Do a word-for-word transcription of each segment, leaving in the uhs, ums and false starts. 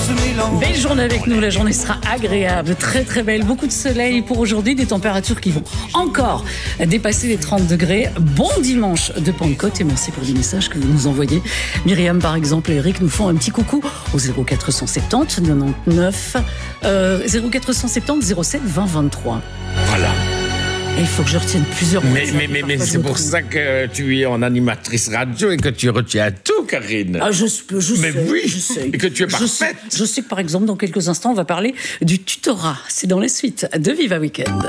Belle journée avec nous, la journée sera agréable, très très belle, beaucoup de soleil pour aujourd'hui, des températures qui vont encore dépasser les trente degrés. Bon dimanche de Pentecôte et merci pour les messages que vous nous envoyez. Myriam par exemple et Eric nous font un petit coucou au zéro quatre cent soixante-dix quatre-vingt-neuf euh, zéro quatre cent soixante-dix zéro sept vingt vingt-trois. Voilà. Et il faut que je retienne plusieurs mots. Mais, mais, mais, mais c'est pour ça que tu es en animatrice radio et que tu retiens tout, Karine. Ah, je, je mais sais, oui, je sais. Et que tu es parfaite. Je sais, je sais que par exemple, dans quelques instants, on va parler du tutorat. C'est dans les suites de Viva Weekend.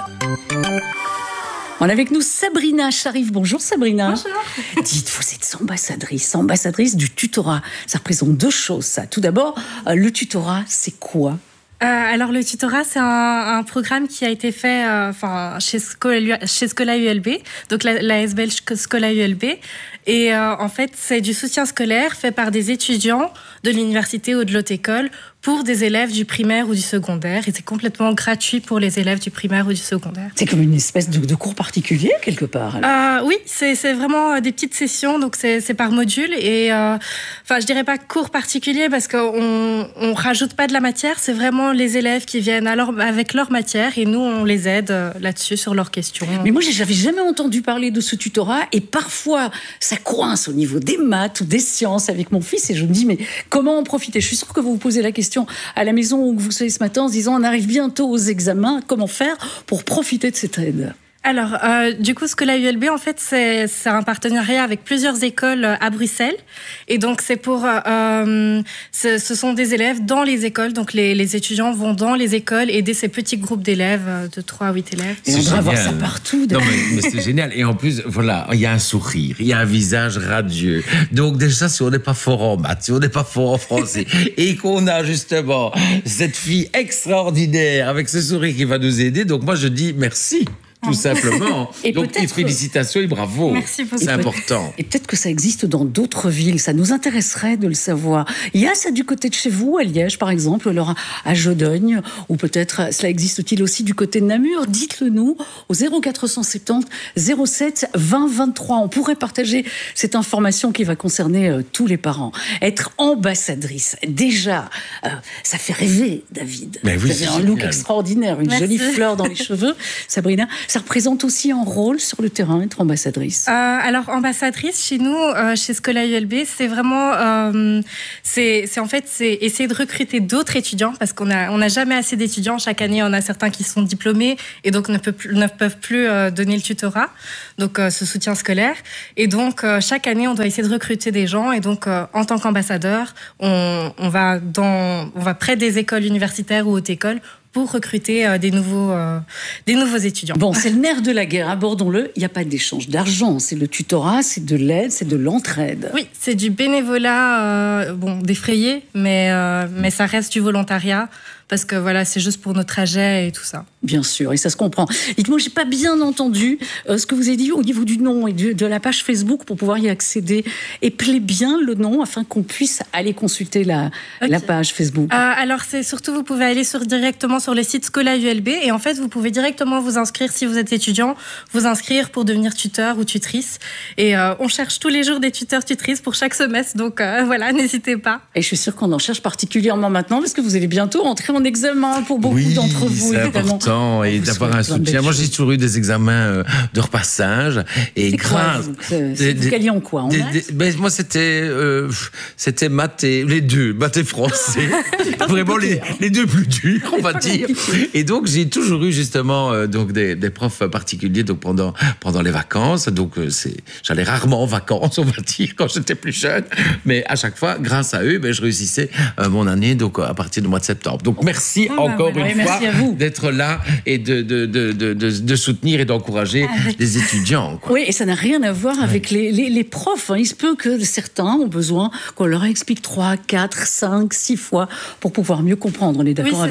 On est avec nous Sabrina Charif. Bonjour Sabrina. Bonjour. Dites, vous êtes ambassadrice, ambassadrice du tutorat. Ça représente deux choses, ça. Tout d'abord, le tutorat, c'est quoi ? Euh, alors le tutorat, c'est un, un programme qui a été fait euh, enfin, chez, Scola, chez Scola U L B, donc la, la S B L Scola U L B. Et euh, en fait, c'est du soutien scolaire fait par des étudiants de l'université ou de l'autre école pour des élèves du primaire ou du secondaire. Et c'est complètement gratuit pour les élèves du primaire ou du secondaire. C'est comme une espèce de, de cours particulier, quelque part. Euh, oui, c'est, c'est vraiment des petites sessions, donc c'est, c'est par module. Et euh, enfin, je dirais pas cours particulier parce qu'on on rajoute pas de la matière. C'est vraiment les élèves qui viennent alors avec leur matière et nous, on les aide là-dessus sur leurs questions. Mais moi, j'avais jamais entendu parler de ce tutorat et parfois, ça coince au niveau des maths ou des sciences avec mon fils et je me dis, mais comment en profiter ? Je suis sûre que vous vous posez la question à la maison où vous soyez ce matin en se disant, on arrive bientôt aux examens, comment faire pour profiter de cette aide ? Alors, euh, du coup, Scola U L B, en fait, c'est, c'est un partenariat avec plusieurs écoles à Bruxelles. Et donc, c'est pour... Euh, ce, ce sont des élèves dans les écoles. Donc, les, les étudiants vont dans les écoles aider ces petits groupes d'élèves, de trois à huit élèves. Et on devrait avoir ça partout. Non, mais, mais c'est génial. Et en plus, voilà, il y a un sourire, il y a un visage radieux. Donc, déjà, si on n'est pas fort en maths, si on n'est pas fort en français, et qu'on a justement cette fille extraordinaire avec ce sourire qui va nous aider, donc moi, je dis merci. Tout simplement. Et donc, et félicitations et bravo. Merci beaucoup. C'est important. Et peut-être que ça existe dans d'autres villes. Ça nous intéresserait de le savoir. Il y a ça du côté de chez vous, à Liège, par exemple, alors à Jodogne, ou peut-être cela existe-t-il aussi du côté de Namur. Dites-le nous au zéro quatre cent soixante-dix zéro sept vingt vingt-trois. On pourrait partager cette information qui va concerner euh, tous les parents. Être ambassadrice, déjà, euh, ça fait rêver, David. Mais oui, vous avez un look extraordinaire, une Merci. jolie fleur dans les cheveux. Sabrina, ça représente aussi un rôle sur le terrain, être ambassadrice. Euh, alors, ambassadrice, chez nous, euh, chez Scola U L B, c'est vraiment... Euh, c'est, c'est en fait, c'est essayer de recruter d'autres étudiants, parce qu'on a, on n'a jamais assez d'étudiants. Chaque année, on a certains qui sont diplômés et donc ne, peut, ne peuvent plus euh, donner le tutorat, donc euh, ce soutien scolaire. Et donc, euh, chaque année, on doit essayer de recruter des gens. Et donc, euh, en tant qu'ambassadeur, on, on, va dans, on va près des écoles universitaires ou hautes écoles pour recruter euh, des, nouveaux, euh, des nouveaux étudiants. Bon, c'est le nerf de la guerre, abordons-le. Il n'y a pas d'échange d'argent, c'est le tutorat, c'est de l'aide, c'est de l'entraide. Oui, c'est du bénévolat, euh, bon, défrayé, mais, euh, mais ça reste du volontariat, parce que voilà, c'est juste pour nos trajets et tout ça. Bien sûr, et ça se comprend. Dites-moi, j'ai pas bien entendu euh, ce que vous avez dit au niveau du nom et du, de la page Facebook pour pouvoir y accéder. Appelez bien le nom afin qu'on puisse aller consulter la, okay. la page Facebook. Euh, alors, c'est surtout, vous pouvez aller sur, directement sur le site Scola U L B et en fait, vous pouvez directement vous inscrire si vous êtes étudiant, vous inscrire pour devenir tuteur ou tutrice. Et euh, on cherche tous les jours des tuteurs, tutrices pour chaque semestre, donc euh, voilà, n'hésitez pas. Et je suis sûre qu'on en cherche particulièrement maintenant parce que vous allez bientôt rentrer en examen pour beaucoup oui, d'entre vous, c'est évidemment. Important et d'avoir un soutien. Moi, j'ai toujours eu des examens de repassage et c'est grâce. Quoi, vous, c'est, vous qualiez en quoi en des, des, ben, moi, c'était euh, c'était maths et les deux, maths et français. Vraiment les, les deux plus durs, on va dire. Et donc, j'ai toujours eu justement euh, donc des, des profs particuliers donc pendant pendant les vacances. Donc, euh, c'est j'allais rarement en vacances, on va dire, quand j'étais plus jeune. Mais à chaque fois, grâce à eux, ben, je réussissais euh, mon année donc à partir du mois de septembre. Donc, merci oh, encore bah, une fois d'être là et de, de, de, de, de, de soutenir et d'encourager avec... les étudiants. Quoi. Oui, et ça n'a rien à voir avec ouais. les, les, les profs. Hein. Il se peut que certains ont besoin qu'on leur explique trois, quatre, cinq, six fois pour pouvoir mieux comprendre. On est d'accord oui, avec ça, ça, Sabrina ?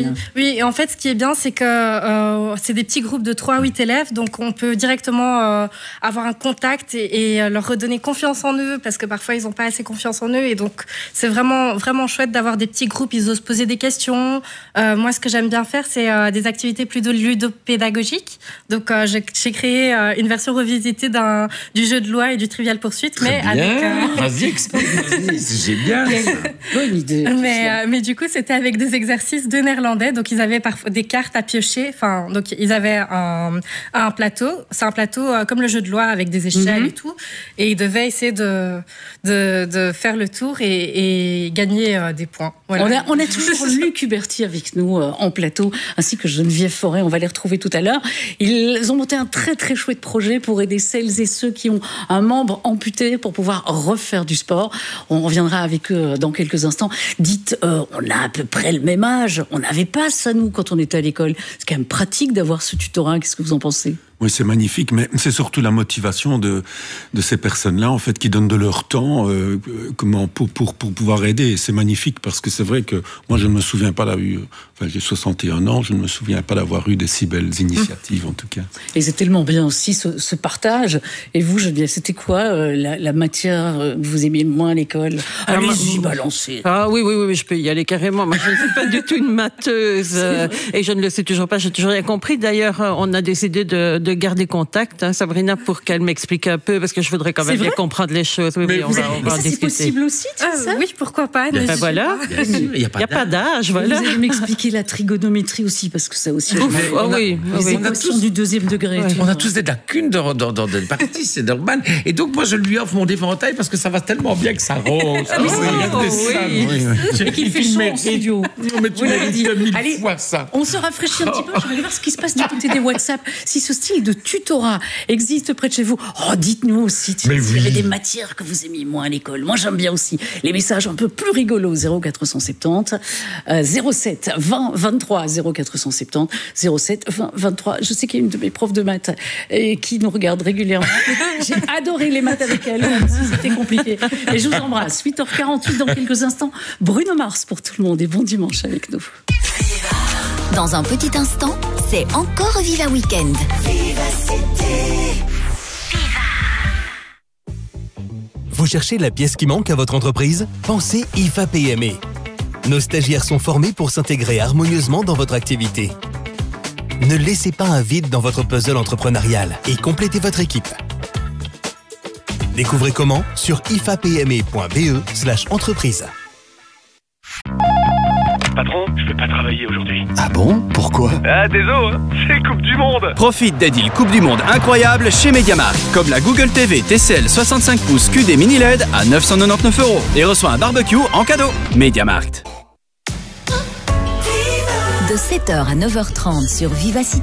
Oui, oui, et en fait, ce qui est bien, c'est que euh, c'est des petits groupes de trois à huit élèves, donc on peut directement euh, avoir un contact et, et leur redonner confiance en eux, parce que parfois ils n'ont pas assez confiance en eux, et donc c'est vraiment vraiment chouette d'avoir des petits groupes. Ils osent poser des questions. Euh, moi, ce que j'aime bien faire, c'est euh, des activités plus de ludopédagogiques. Donc, euh, j'ai, j'ai créé euh, une version revisitée d'un du jeu de loi et du Trivial Pursuit, mais Très bien. avec. Euh... Vas-y, explique. Vas-y, c'est génial. Bonne idée. Mais, euh, mais du coup, c'était avec des exercices de néerlandais. Donc, ils avaient parfois des cartes à piocher. Enfin, donc, ils avaient un, un plateau. C'est un plateau euh, comme le jeu de loi avec des échelles mm-hmm. et tout. Et ils devaient essayer de, de, de faire le tour et, et gagner euh, des points. Voilà. On a, on a toujours Luc Huberti avec nous euh, en plateau, ainsi que Geneviève Forêt. On va les retrouver tout à l'heure. Ils ont monté un très, très chouette projet pour aider celles et ceux qui ont un membre amputé pour pouvoir refaire du sport. On reviendra avec eux dans quelques instants. Dites, euh, on a à peu près le même âge. On n'avait pas ça, nous, quand on était à l'école. C'est quand même pratique d'avoir ce tutorat. Qu'est-ce que vous en pensez ? Oui, c'est magnifique, mais c'est surtout la motivation de de ces personnes-là, en fait, qui donnent de leur temps, euh, comment pour pour pour pouvoir aider. C'est magnifique parce que c'est vrai que moi, je ne me souviens pas d'avoir eu, enfin, j'ai soixante et un ans, je ne me souviens pas d'avoir eu de si belles initiatives, en tout cas. Et c'est tellement bien aussi ce, ce partage. Et vous, Geneviève, c'était quoi euh, la, la matière que vous aimiez le moins à l'école ? Allez-y, balancez. Ah oui, oui, oui, je peux y aller carrément. Moi, je ne suis pas du tout une matheuse euh, et je ne le sais toujours pas. J'ai toujours rien compris. D'ailleurs, on a décidé de, de garder contact, hein, Sabrina, pour qu'elle m'explique un peu, parce que je voudrais quand même bien comprendre les choses. Oui, oui, on va, on va en discuter. C'est possible aussi, tu ah, sais ? Oui, pourquoi pas. Ben ben voilà. Il n'y a pas, pas d'âge. Voilà. Vous allez m'expliquer la trigonométrie aussi, parce que ça aussi. Ouf, oh, a, oui, les oui. équations du deuxième degré. Ouais. On a tous des lacunes dans, dans, dans des parties, c'est normal. Et donc, moi, je lui offre mon éventail parce que ça va tellement bien que ça rose. Ah oui, c'est ça. Oui, oui. Et qu'il fait chaud en studio. Mais tu m'as dit mille Allez, fois ça. On se rafraîchit un petit peu. Je vais aller voir ce qui se passe du côté des WhatsApp. Si ce style de tutorat existe près de chez vous, oh, dites-nous aussi. S'il oui. y avait des matières que vous aimiez moins à l'école. Moi, j'aime bien aussi les messages un peu plus rigolos. zéro quatre cent soixante-dix, euh, zéro sept vingt vingt-trois, zéro quatre cent soixante-dix, zéro sept vingt vingt-trois. Je sais qu'il y a une de mes profs de maths et qui nous regarde régulièrement. J'ai adoré les maths avec elle, même si c'était compliqué. Et je vous embrasse. huit heures quarante-huit dans quelques instants. Bruno Mars pour tout le monde et bon dimanche avec nous. Dans un petit instant, c'est encore Viva Weekend. Vous cherchez la pièce qui manque à votre entreprise ? Pensez I F A P M E. Nos stagiaires sont formés pour s'intégrer harmonieusement dans votre activité. Ne laissez pas un vide dans votre puzzle entrepreneurial et complétez votre équipe. Découvrez comment sur ifapme.be slash entreprise. Patron, je peux pas travailler aujourd'hui. Ah bon? Pourquoi? Ah, désolé, hein, c'est Coupe du Monde. Profite des deals Coupe du Monde incroyables chez Mediamarkt. Comme la Google T V T C L soixante-cinq pouces Q D Mini L E D à neuf cent quatre-vingt-dix-neuf euros. Et reçois un barbecue en cadeau. Mediamarkt. De sept heures à neuf heures trente sur Vivacité.